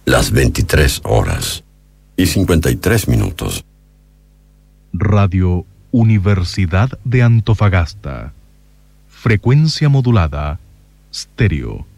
las 23:53. Radio Universidad de Antofagasta. Frecuencia modulada, estéreo.